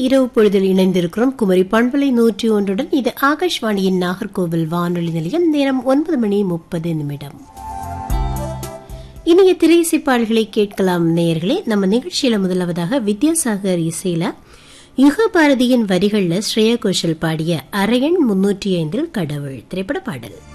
இரவு பொழுதில் இணைந்திருக்கிறோம் குமரி பண்பலை 101 இது ஆகாஷ்வாணியின் நாகர்கோவில் வானொலி நிலையம். நேரம் 9:30. இனிய திரையிசைப்பாடல்களை கேட்கலாம் நேயர்களே. நம்ம நிகழ்ச்சியில முதலாவதாக வித்யாசாகர் இசையில யுக பாரதியின் வரிகள்ல ஸ்ரேயா கோஷல் பாடிய அரையன் 305 கடவுள் திரைப்பட பாடல்.